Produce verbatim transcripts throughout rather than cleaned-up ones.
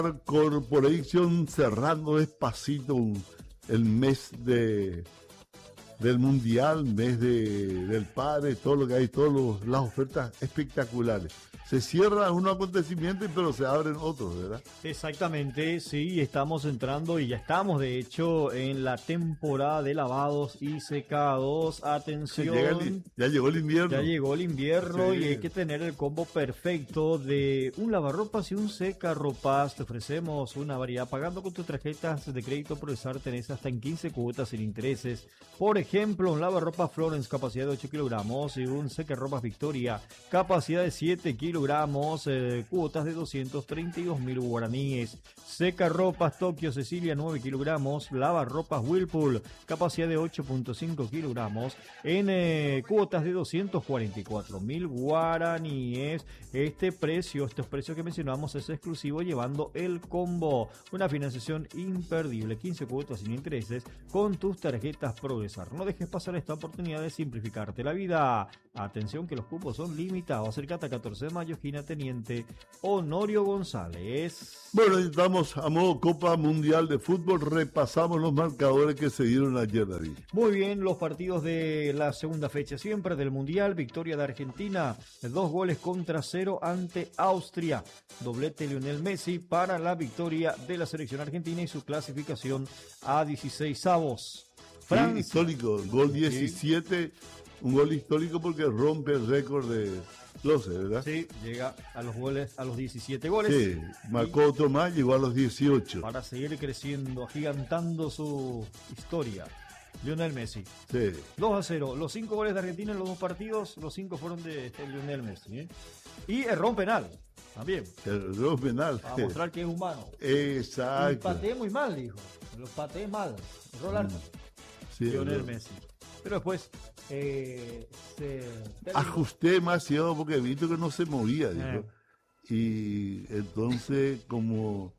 Corporation cerrando despacito el mes de del mundial, mes de, del padre, todo lo que hay, todas las ofertas espectaculares. Se cierra un acontecimiento, pero se abren otros, ¿verdad? Exactamente, sí, estamos entrando y ya estamos, de hecho, en la temporada de lavados y secados. Atención. Llega el, ya llegó el invierno. Ya llegó el invierno, sí. Y hay que tener el combo perfecto de un lavarropas y un secarropas. Te ofrecemos una variedad pagando con tus tarjetas de crédito Progresar. Tenés hasta en quince cuotas sin intereses. Por ejemplo, un lavarropas Florence, capacidad de ocho kilogramos, y un secarropas Victoria, capacidad de siete kilogramos. Gramos, eh, cuotas de doscientos treinta y dos mil guaraníes. Secarropas Tokio Cecilia, nueve kilogramos. Lavarropas Whirlpool, capacidad de ocho punto cinco kilogramos, en eh, cuotas de doscientos cuarenta y cuatro mil guaraníes. Este precio, estos precios que mencionamos, es exclusivo llevando el combo. Una financiación imperdible, quince cuotas sin intereses con tus tarjetas Progresar. No dejes pasar esta oportunidad de simplificarte la vida. Atención que los cupos son limitados. Acércate a catorce de mayo, esquina Teniente Honorio González. Bueno, estamos a modo Copa Mundial de Fútbol. Repasamos los marcadores que se dieron ayer, David. Muy bien, los partidos de la segunda fecha siempre del Mundial. Victoria de Argentina, dos goles contra cero ante Austria. Doblete Lionel Messi para la victoria de la selección argentina y su clasificación a dieciséis avos. Sí, histórico, gol diecisiete, sí. Un gol histórico porque rompe el récord de Klose, ¿verdad? Sí, llega a los goles, a los diecisiete goles. Sí, marcó otro más, llegó a los dieciocho. Para seguir creciendo, agigantando su historia. Lionel Messi. Sí. dos a cero. Los cinco goles de Argentina en los dos partidos, los cinco fueron de, de Lionel Messi. ¿eh? Y erró un penal, también. Erró un penal. Para mostrar que es humano. Exacto. Y pateé muy mal, dijo. Lo pateé mal. Erró el arco. Sí, Lionel erró. Messi. Pero después eh, se ajusté demasiado porque he visto que no se movía, dijo. Eh. Y entonces como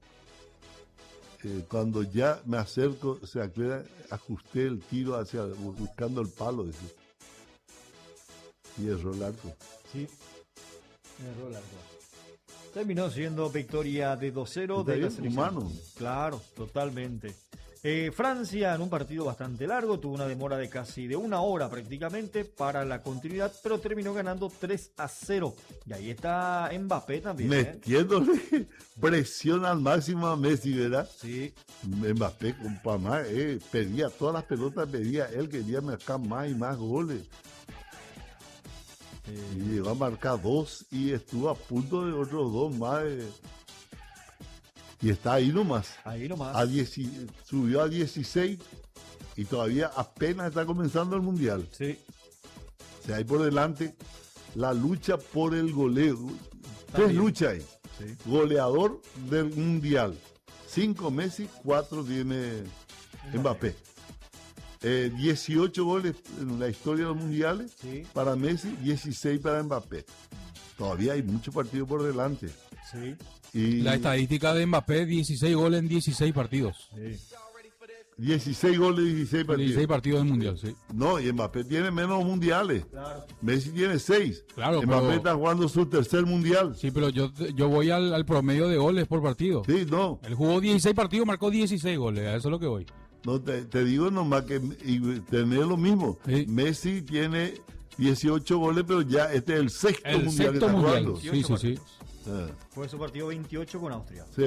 eh, cuando ya me acerco, o sea, ajusté el tiro hacia buscando el palo, dice. Y erró el arco. Sí, erró el arco. Terminó siendo victoria de dos cero de la selección. Humano. Claro, totalmente. Eh, Francia, en un partido bastante largo, tuvo una demora de casi de una hora prácticamente para la continuidad, pero terminó ganando tres a cero. Y ahí está Mbappé también. Metiéndole ¿eh? presión al máximo a Messi, ¿verdad? Sí. Mbappé, compa, más, eh, pedía todas las pelotas, pedía, él quería marcar más y más goles. Eh, y llegó a marcar dos y estuvo a punto de otros dos más. Eh. Y está ahí nomás. Ahí nomás. A diez, subió a dieciséis y todavía apenas está comenzando el Mundial. Sí. O sea, hay por delante la lucha por el goleo. Tres luchas ahí. Sí. Goleador del Mundial. Cinco Messi, cuatro tiene Mbappé. Mbappé. Eh, dieciocho goles en la historia de los mundiales sí. para Messi, dieciséis para Mbappé. Todavía hay mucho partido por delante. Sí. Y la estadística de Mbappé, dieciséis goles en dieciséis partidos. Sí. dieciséis goles en dieciséis partidos. dieciséis partidos del mundial, sí. No, y Mbappé tiene menos mundiales. Claro. Messi tiene seis. Claro, Mbappé pero... está jugando su tercer mundial. Sí, pero yo, yo voy al, al promedio de goles por partido. Sí, no. Él jugó dieciséis partidos, marcó dieciséis goles. A eso es lo que voy. No, te, te digo nomás que y tener lo mismo. Sí. Messi tiene dieciocho goles, pero ya este es el sexto el mundial sexto que está mundial. jugando. Sí, sí, sí. Ah. Fue su partido veintiocho con Austria. Sí.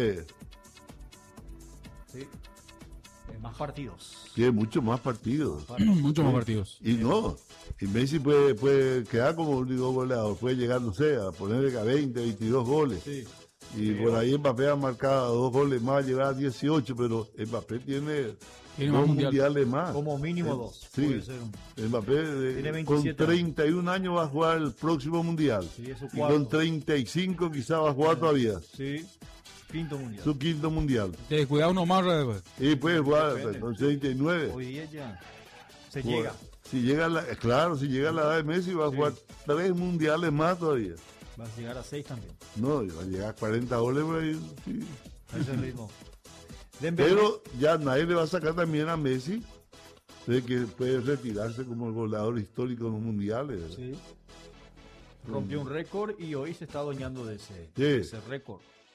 Sí. Eh, más partidos. Tiene muchos más partidos. Muchos más partidos. Y no. Y Messi puede, puede quedar como único goleador. Puede llegar, no sé, a ponerle a veinte, veintidós goles. Sí. Y sí, por ahí Mbappé ha marcado dos goles más, llegar a dieciocho, pero Mbappé tiene, tiene dos más mundiales mundial. más. Como mínimo eh, dos. Sí. Puede ser un... Mbappé tiene con veintisiete treinta y un años va a jugar el próximo mundial. Sí, es su y con treinta y cinco quizás va a jugar sí. todavía. Sí. Quinto mundial. Su quinto mundial. Te cuidado uno más. Pues. Y puede jugar con treinta y nueve. Hoy día ya se Juega. llega. Si llega la, claro, si llega a la edad de Messi va a sí. jugar tres mundiales más todavía. Va a llegar a seis también. No, va a llegar a cuarenta goles por ahí. Sí. Ese es el ritmo. Pero ya nadie le va a sacar también a Messi de que puede retirarse como el goleador histórico en los mundiales. Sí. Rompió un récord y hoy se está adueñando de ese, sí. de ese récord.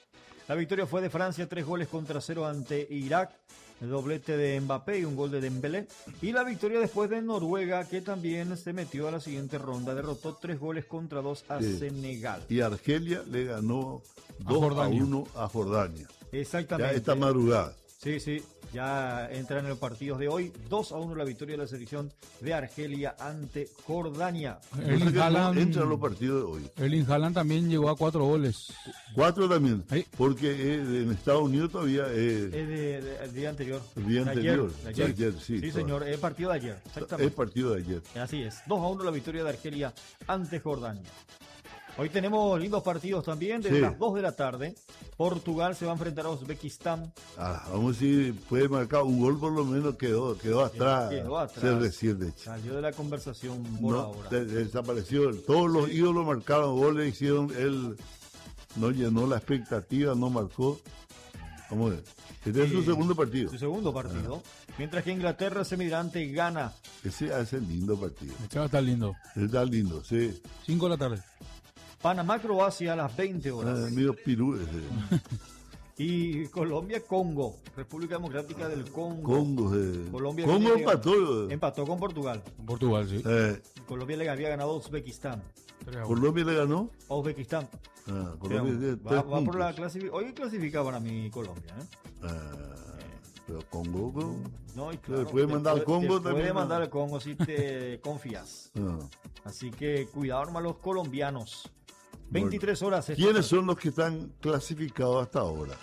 La victoria fue de Francia, tres goles contra cero ante Irak, el doblete de Mbappé y un gol de Dembélé. Y la victoria después de Noruega, que también se metió a la siguiente ronda, derrotó tres goles contra dos a Sí. Senegal. Y Argelia le ganó A dos a Jordania. uno a Jordania. Exactamente. Ya esta madrugada. Sí, sí, ya entran en los partidos de hoy. dos a uno la victoria de la selección de Argelia ante Jordania. Erling Entra Haaland, en los partidos de hoy. Erling Haaland también llegó a cuatro goles. Cuatro también. Sí. Porque eh, en Estados Unidos todavía eh, Es de, de- el día anterior. el día De anterior. Ayer, de ayer. De ayer, sí, Sí, claro. señor, el partido de ayer. es Exactamente. partido de ayer. Así es. dos a uno la victoria de Argelia ante Jordania. Hoy tenemos lindos partidos también. Desde Sí. las dos de la tarde, Portugal se va a enfrentar a Uzbekistán. Ah, vamos a ver si puede marcar un gol, por lo menos quedó, quedó atrás. Quedó atrás. Se recién. Salió de la conversación por No, ahora. de- desapareció. Todos los ídolos marcaron goles, hicieron él, no llenó la expectativa, no marcó. Vamos a ver. Este es su Sí. segundo partido. Su segundo partido. Mientras que Inglaterra se mide ante Ghana. Ese hace lindo partido. Este va a estar lindo. Está lindo, sí. cinco de la tarde. Panamá, Croacia a las veinte Ah, horas. medio pirú ese. Y Colombia, Congo. República Democrática del Congo. Congo. eh. Colombia Congo tiene que- empató. eh. Empató con Portugal. Portugal, sí. Eh, Colombia le había ganado a Uzbekistán. tres a uno. Colombia le ganó. A Uzbekistán. Ah, Pero Colombia tiene va, tres va por puntos. la clasificación. Hoy clasifica para mí Colombia. ¿eh? Ah, pero Congo. Congo. No, y Te claro, puede te mandar al puede- Congo te puede también, ¿no? mandar al Congo si te confías. Ah. Así que cuidado, hermano, los colombianos. veintitrés horas. esta ¿Quiénes tarde. son los que están clasificados hasta ahora?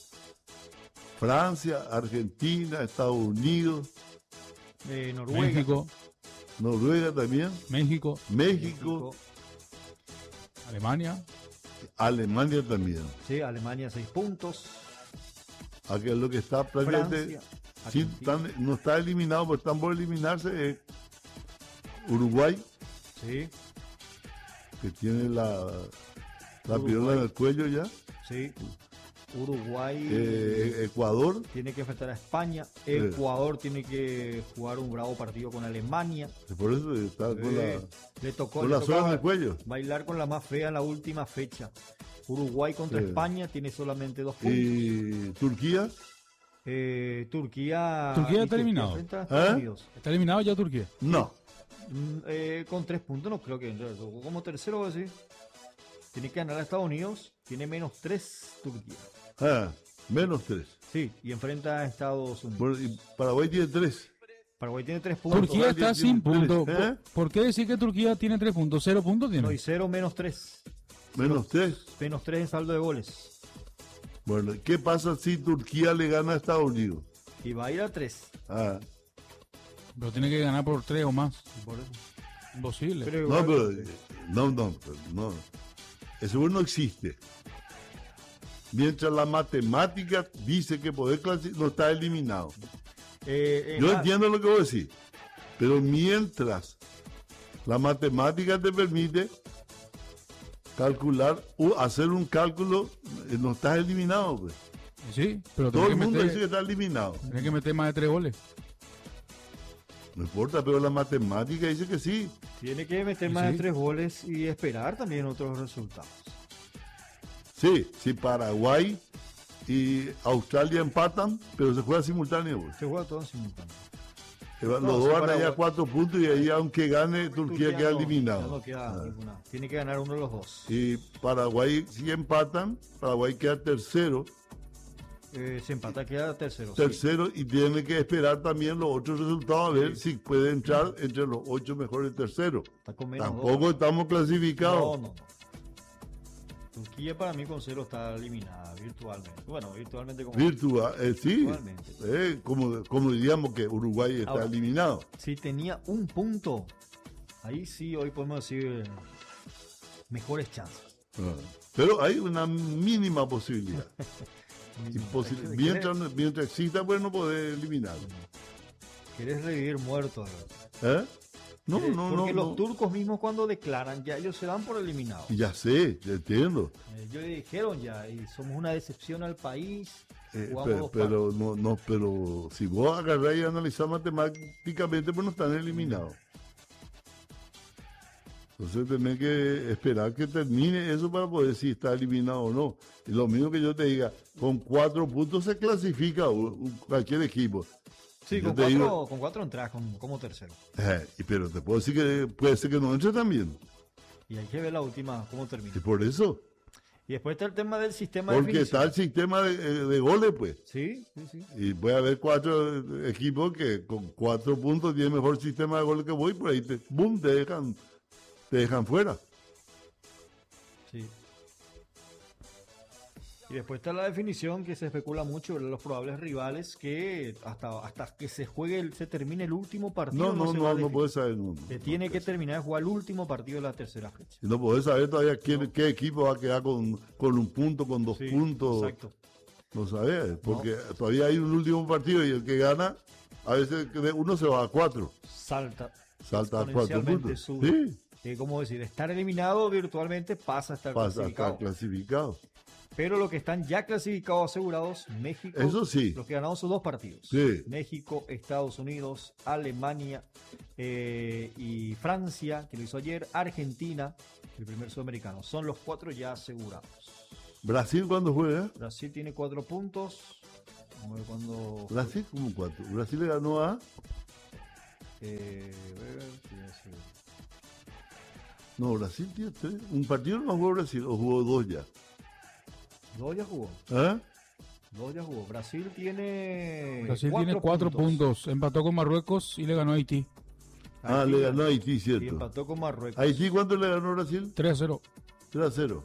Francia, Argentina, Estados Unidos, Eh, Noruega. México, Noruega también, México, México, Alemania. Alemania también. Sí, Alemania seis puntos. Aquí es lo que está prácticamente, Francia. sí, Argentina. están- no está eliminado, pero están por eliminarse. eh, Uruguay, Sí, que tiene la, la Uruguay. pirola en el cuello ya. sí. Uruguay Eh, Ecuador, tiene que enfrentar a España. Ecuador tiene que jugar un bravo partido con Alemania. por eso está con la, Eh, le tocó, con le la soga en tocaba el cuello. bailar con la más fea en la última fecha. Uruguay contra Sí. España tiene solamente dos puntos. Y Turquía, Eh, Turquía. Turquía y está eliminado. enfrenta a Estados ¿Eh? Unidos. ¿Está eliminado ya Turquía? no. Mm, eh, con tres puntos, no creo que entre. Como tercero, así. Tiene que ganar a Estados Unidos. Tiene menos tres Turquía. Ah, menos tres. Sí, y enfrenta a Estados Unidos. Bueno, y Paraguay tiene tres. Paraguay tiene tres puntos. Turquía Portugal está tiene sin tres, puntos. ¿eh? ¿Por, por qué decir que Turquía tiene tres puntos? ¿Cero puntos No, y tiene? cero menos tres. Menos tres. Menos tres en saldo de goles. Bueno, ¿qué pasa si Turquía le gana a Estados Unidos? Y va a ir a tres. Ah, Pero tiene que ganar por tres o más. Por eso. Imposible. Pero no, igual- pero, eh, no, no, pero no. Eso no existe. Mientras la matemática dice que poder clasificar, no está eliminado. Eh, en Yo la- entiendo lo que vos decís, pero mientras la matemática te permite calcular, o hacer un cálculo, eh, no estás eliminado. Pues. Sí, pero Todo tiene el que, mundo dice que meter, está eliminado. tiene que meter más de tres goles. No importa, pero la matemática dice que sí. Tiene que meter Sí, más sí. de tres goles y esperar también otros resultados. Sí, si Paraguay y Australia empatan, pero se juega simultáneo. Pues. Se juega todo en simultáneo. Se van- No, Los si dos van Paraguay- allá a cuatro puntos y ahí aunque gane Turquía, queda no, eliminado. ya no queda Ah. ninguna. Tiene que ganar uno de los dos. Y Paraguay, si empatan, Paraguay queda tercero, Eh, se empata, queda tercero. sí. tercero y tiene que esperar también los otros resultados a ver si puede entrar entre los ocho mejores terceros. Está con menos Tampoco dos. estamos No, clasificados. no, no. Turquía para mí con cero está eliminada virtualmente. Bueno, virtualmente como Virtual, eh, sí, virtualmente. eh, como, como diríamos que Uruguay está Ahora. eliminado. Si tenía un punto, ahí sí hoy podemos decir eh, mejores chances. Ah. Pero hay una mínima posibilidad. Imposible. ¿Querés- Mientras, mientras exista, pues no poder eliminar. Querés revivir muertos. ¿Eh? No, ¿Querés? no, no. Porque los no. turcos mismos cuando declaran, ya ellos se dan por eliminados. Ya sé, ya entiendo. Eh, Ellos dijeron ya, y somos una decepción al país. Eh, jugamos pero, dos pero no, no, pero si vos agarrás y analizás matemáticamente, pues no están eliminados. Entonces tenés que esperar que termine eso para poder si está eliminado o no. Y lo mismo que yo te diga, con cuatro puntos se clasifica un- un- cualquier equipo. Sí, Yo con te cuatro, digo- con cuatro entras como, como tercero. Eh, y pero te puedo decir que puede ser que no entre también. Y hay que ver la última, cómo termina. Y por eso, Y después está el tema del sistema de porque está el definición. sistema de, eh, de goles, pues. Sí, sí, sí. Y puede haber cuatro eh, equipos que con cuatro puntos tienen mejor sistema de goles que vos y por ahí te, boom, te dejan, te dejan fuera. Sí. Y después está la definición que se especula mucho de los probables rivales que hasta, hasta que se juegue, el- se termine el último partido. No, no, se va no, a no definir. puedes saber. No, Se no, tiene no que puedes. terminar de jugar el último partido de la tercera fecha. Y no podés saber todavía quién, qué equipo va a quedar con, con un punto, con dos Sí, puntos. exacto. No sabés, porque todavía hay un último partido y el que gana, a veces de uno se va a cuatro, Salta. salta a cuatro Exponencialmente puntos. sube. Sí, Eh, ¿Cómo decir? Estar eliminado virtualmente pasa a estar pasa a clasificado. estar clasificado. Pero los que están ya clasificados asegurados, México, Eso sí. los que ganaron sus dos partidos. Sí. México, Estados Unidos, Alemania eh, y Francia, que lo hizo ayer, Argentina, el primer sudamericano. Son los cuatro ya asegurados. Brasil cuando juega, Brasil tiene cuatro puntos. Vamos a ver cuándo. Brasil como cuatro. Brasil le ganó a, Eh, a ver, tiene que ser- no, Brasil tiene tres. Un partido no jugó Brasil, o jugó dos ya. Dos ya jugó. ¿Ah? Dos ya jugó. Brasil tiene. Brasil tiene cuatro puntos. Empató con Marruecos y le ganó a Haití. Ah, Haití le ganó a Haití, Y cierto. empató con Marruecos. ¿Haití cuánto le ganó Brasil? tres a cero. tres a cero.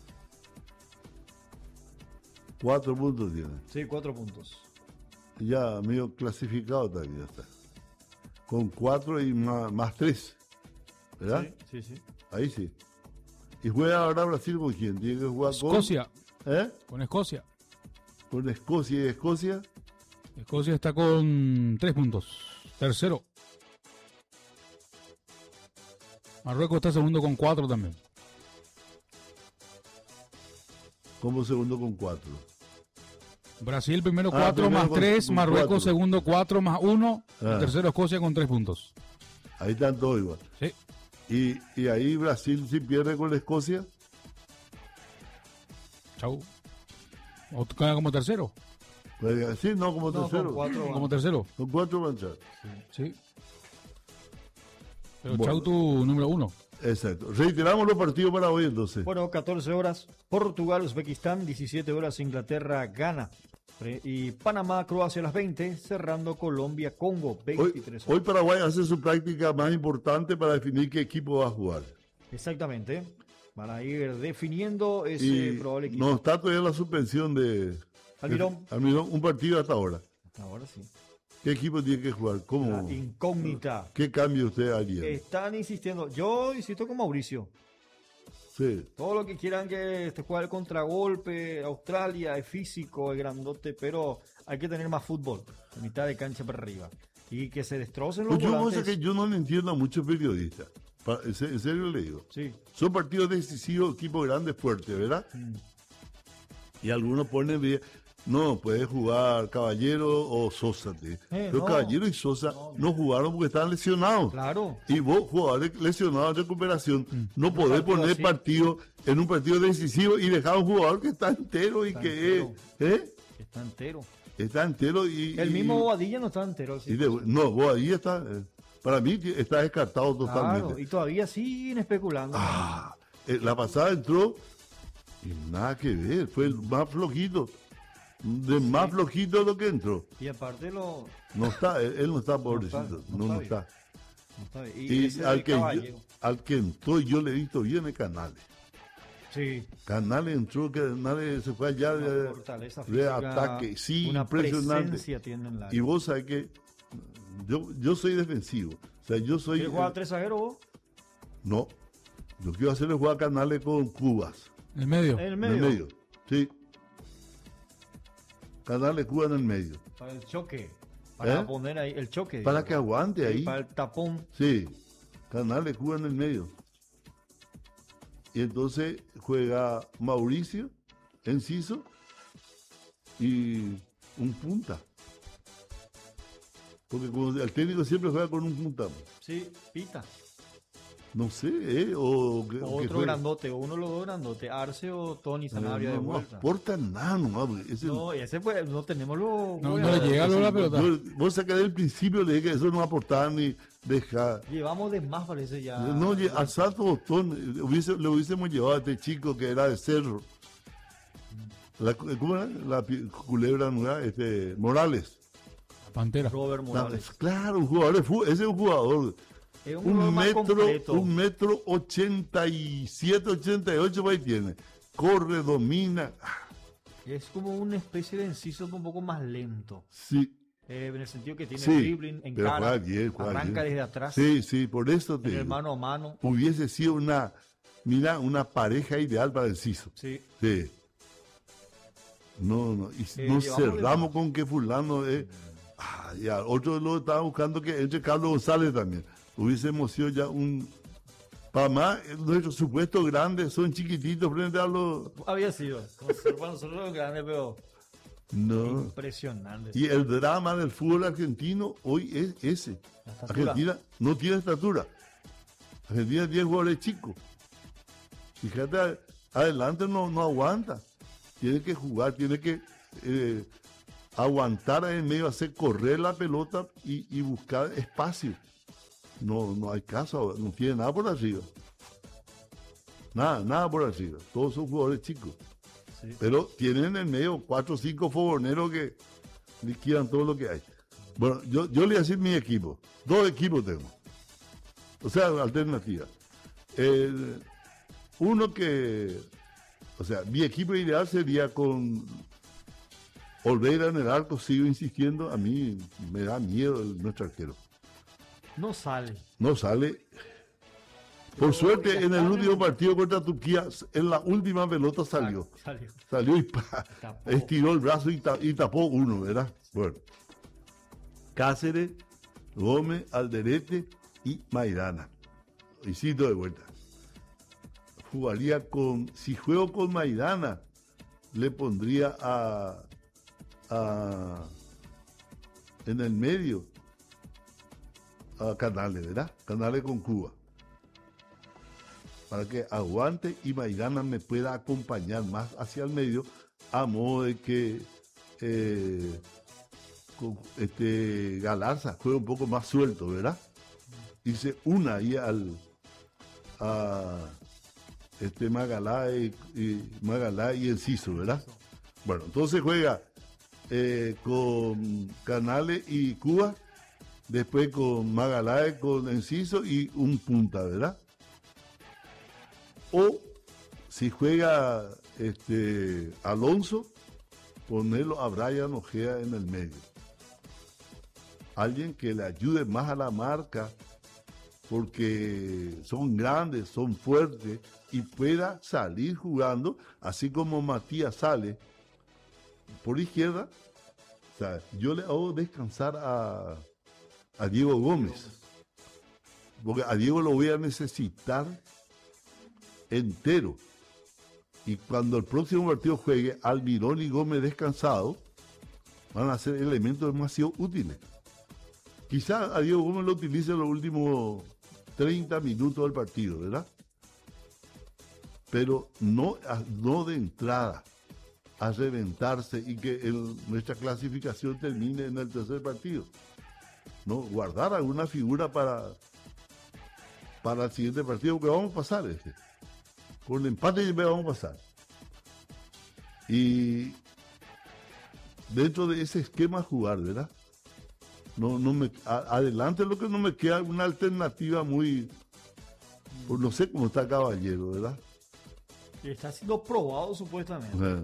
Cuatro puntos tiene. Sí, cuatro puntos. Ya medio clasificado también ya está. Con cuatro y más, más tres. ¿Verdad? Sí, sí, sí. Ahí sí. ¿Y juega ahora Brasil con quién? Tiene que jugar con. Escocia. ¿Eh? Con Escocia. Con Escocia y Escocia. Escocia está con tres puntos. Tercero. Marruecos está segundo con cuatro también. Como segundo con cuatro. Brasil primero Ah, cuatro primero más con- tres. con Marruecos cuatro. segundo cuatro más uno. Ah. Tercero Escocia con tres puntos. Ahí están todos igual. Sí. Y, y ahí Brasil si pierde con Escocia. Chau. O queda como tercero. Pues, sí, no, como No, tercero. con cuatro. Como van. tercero. Con cuatro van a entrar. Sí. Pero Bueno. Chau tu número uno. Exacto. Reiteramos los partidos para hoy entonces. Bueno, catorce horas Portugal, Uzbekistán, diecisiete horas Inglaterra, Ghana. Pre- Y Panamá, Croacia a las veinte, cerrando Colombia, Congo, Hoy, veintitrés hoy horas. Paraguay hace su práctica más importante para definir qué equipo va a jugar. Exactamente. Van a ir definiendo ese Y probable equipo. no está todavía la suspensión de Almirón. de- Almirón, un partido hasta ahora. Ahora sí. ¿Qué equipo tiene que jugar? ¿Cómo? La incógnita. ¿Qué cambio usted haría? Están insistiendo. Yo insisto con Mauricio. Sí. Todo lo que quieran que este juegue el contragolpe, Australia es físico, es grandote, pero hay que tener más fútbol, de mitad de cancha para arriba. Y que se destrocen los Pues yo, volantes. cosa que yo no le entiendo a muchos periodistas. Pa- En se- en serio le digo. Sí. Son partidos decisivos, equipos grandes, fuertes, ¿verdad? Mm. Y algunos ponen, de- no, puede jugar Caballero o Sosa. te- Pero no. Caballero y Sosa no, jugaron porque estaban lesionados. Claro. Y vos, jugadores lesionados en recuperación, no podés partido poner así. partido en un partido decisivo y dejar a un jugador que está entero y Está que entero. es, ¿eh? Está entero. Está entero y... El y- mismo Bobadilla no está entero. sí. y de- no, vos ahí está, eh, para mí que está descartado totalmente. Claro, y todavía siguen especulando. Ah, eh, la pasada entró y nada que ver, fue el más flojito, de más flojito de lo que entró. Y aparte lo... No está, él, él no está pobrecito, no no, no, está está. no está bien. Y, Y ese al de que, yo, Caballero. al que entró yo le he visto bien es Canales. Sí. Canales entró, Canales se fue allá Una de, fortaleza de física, ataque, sí, una impresionante. presencia tiene en la... Y vos sabés que yo, yo soy defensivo, o sea, yo soy... ¿Quieres jugar tres zagueros vos? No, yo quiero hacerle jugar a Canales con Cubas. En el medio. En el En medio. el medio, sí. Canales Cuba en el medio. Para el choque. Para ¿Eh? poner ahí el choque. Para digamos. que aguante Sí, ahí. Para el tapón. Sí, Canales Cuba en el medio. Y entonces juega Mauricio, Enciso y un punta. Porque como el técnico siempre juega con un punta. Sí, pita. No sé, ¿eh? O, que- O que otro juegue- grandote, o uno de los dos grandotes, Arce o Tony No, Sanabria de no, no vuelta. aporta nada, no, ese- No, y ese pues no tenemos los... No, bueno, no le llega luego la pelota. yo- vos sacás del principio, le dije que eso no aportaba ni dejar. Llevamos de más, parece ya. No, oye, al Santo Botón eh, hubiese- le hubiésemos llevado a este chico que era de Cerro. La, ¿Cómo era? La pi- culebra nueva, este, Morales. Pantera. Robert Morales. Claro, un jugador de fútbol, ese es un jugador. Es un, Un jugador más metro, completo. un metro ochenta y siete, ochenta y ocho por ahí tiene. Corre, domina. Es como una especie de Enciso un poco más lento. Sí, Eh, en el sentido que tiene Sí, dribbling, pero encara, juega bien, juega arranca bien. desde atrás, sí, sí, por eso te en el digo. mano a mano. Hubiese sido una, mira, una pareja ideal para el Ciso. Sí. Sí. No, no, y Eh, nos llevamos cerramos de- con que fulano es. Ah, ya, otro lo estaba buscando que entre Carlos González también. Hubiésemos sido ya un. Para más, eh, nuestros supuestos grandes son chiquititos frente a los. Había sido. Nosotros, para nosotros los grandes, pero No. impresionante. Y el drama del fútbol argentino hoy es ese. La estatura. Argentina no tiene estatura. Argentina tiene jugadores chicos. Fíjate, a- adelante no, no aguanta. Tiene que jugar, tiene que eh, aguantar en medio, hacer correr la pelota y, y buscar espacio. No, no hay caso, no tiene nada por arriba. Nada, nada por arriba. Todos son jugadores chicos. Sí. Pero tienen en el medio cuatro o cinco fogoneros que liquidan todo lo que hay. Bueno, yo, yo le voy a decir mi equipo. Dos equipos tengo. O sea, alternativa. El- uno que, o sea, mi equipo ideal sería con Olveira en el arco, sigo insistiendo, a mí me da miedo el, nuestro arquero. No sale. No sale. Por Pero suerte, ya en el está, último ¿no? partido contra Turquía, en la última pelota salió. Salió. Salió y pa, Tapó. estiró el brazo y, ta- y tapó uno, ¿verdad? Bueno. Cáceres, Gómez, Alderete y Maidana. Y cito de vuelta. Jugaría con, si juego con Maidana, le pondría a, a en el medio a Canales, ¿verdad? Canales con Cuba. Para que aguante y Maidana me pueda acompañar más hacia el medio, a modo de que eh, con- este Galarza juegue un poco más suelto, ¿verdad? Y se una ahí al a este Magalá y, y Magalá y Enciso, ¿verdad? Bueno, entonces juega eh, con Canales y Cuba, después con Magalá, con Enciso y un punta, ¿verdad? O si juega este Alonso, ponerlo a Brian Ojea en el medio. Alguien que le ayude más a la marca, porque son grandes, son fuertes y pueda salir jugando, así como Matías sale por izquierda. O sea, yo le hago descansar a, a Diego Gómez, porque a Diego lo voy a necesitar entero. Y cuando el próximo partido juegue Almirón y Gómez descansados, van a ser elementos demasiado útiles. Quizás a Diego Gómez lo utilice en los últimos treinta minutos del partido, ¿verdad? Pero no, a- no de entrada a reventarse y que el- nuestra clasificación termine en el tercer partido. No, guardar alguna figura para, para el siguiente partido, porque vamos a pasar este. Con el empate ya vamos a pasar. Y dentro de ese esquema jugar, ¿verdad? No, no me, a- adelante lo que no me queda una alternativa muy, pues no sé cómo está Caballero, ¿verdad? Y está siendo probado supuestamente. Eh,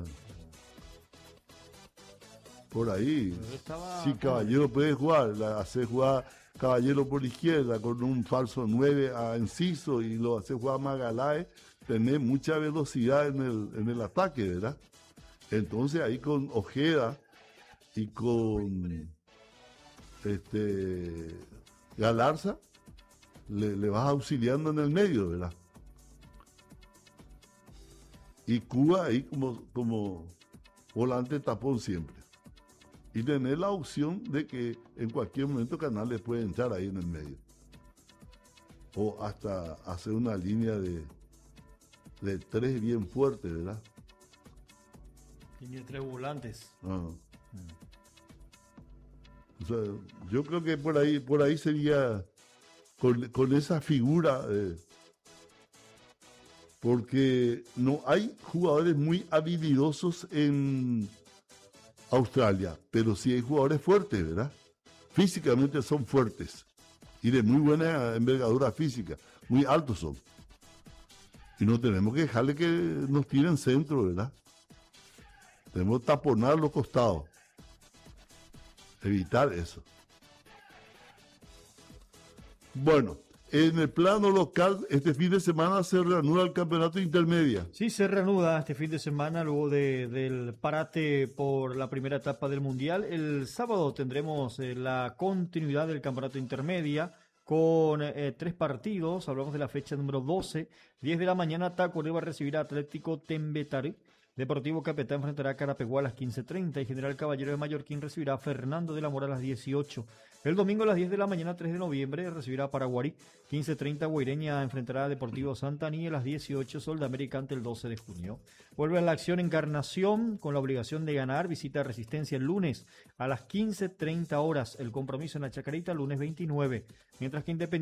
Por ahí, Pero estaba- si Caballero puede jugar, la- hace jugar Caballero por izquierda con un falso nueve a Enciso y lo hace jugar Magaláes, tener mucha velocidad en el, en el ataque, ¿verdad? Entonces ahí con Ojeda y con este Galarza le, le vas auxiliando en el medio, ¿verdad? Y Cuba ahí como, como volante tapón siempre. Y tener la opción de que en cualquier momento Canales puede entrar ahí en el medio. o hasta hacer una línea de, de tres bien fuerte, ¿verdad? Línea de tres volantes. Ah. O sea, yo creo que por ahí, por ahí sería con, con esa figura, eh, porque no hay jugadores muy habilidosos en Australia, pero sí hay jugadores fuertes, ¿verdad? Físicamente son fuertes y de muy buena envergadura física, muy altos son. Y no tenemos que dejarle que nos tiren centro, ¿verdad? Tenemos que taponar los costados. Evitar eso. Bueno, en el plano local, este fin de semana se reanuda el campeonato intermedia. Sí, se reanuda este fin de semana luego de, del parate por la primera etapa del Mundial. El sábado tendremos eh, la continuidad del campeonato intermedia con eh, tres partidos. Hablamos de la fecha número doce. diez de la mañana, Tacuarembó va a recibir a Atlético Tembetare. Deportivo Capital enfrentará a Carapeguá a las quince treinta y General Caballero de Mallorquín recibirá a Fernando de la Mora a las dieciocho. El domingo a las diez de la mañana, tres de noviembre, recibirá a Paraguarí. quince treinta, Guaireña enfrentará a Deportivo Santaní y a las dieciocho, Sol de América ante el doce de junio. Vuelve a la acción Encarnación con la obligación de ganar. Visita Resistencia el lunes a las quince treinta horas. El compromiso en la Chacarita, lunes veintinueve. Mientras que Independiente